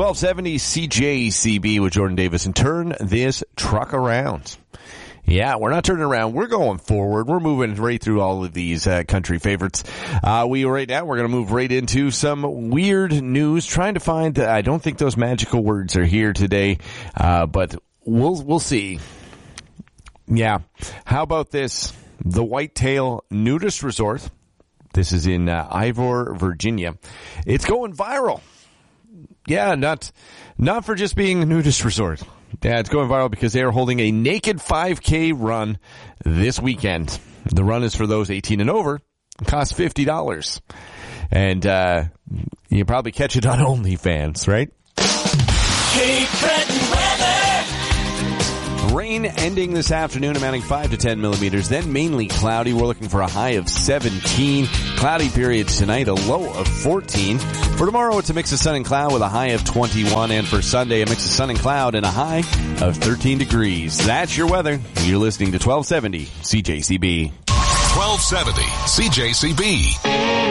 1270 CJCB with Jordan Davis, and turn this truck around. Yeah, we're not turning around. We're going forward. We're moving right through all of these country favorites. Right now, we're going to move right into some weird news, trying to find, I don't think those magical words are here today, but we'll see. Yeah. How about this? The Whitetail Nudist Resort. This is in Ivor, Virginia. It's going viral. Yeah, not for just being a nudist resort. Yeah, it's going viral because they are holding a naked 5K run this weekend. The run is for those 18 and over. It costs $50. And you can probably catch it on OnlyFans, right? Cape Breton weather. Rain ending this afternoon, amounting 5 to 10 millimeters, then mainly cloudy. We're looking for a high of 17. Cloudy periods tonight, a low of 14. For tomorrow, it's a mix of sun and cloud with a high of 21. And for Sunday, a mix of sun and cloud and a high of 13 degrees. That's your weather. You're listening to 1270 CJCB. 1270 CJCB.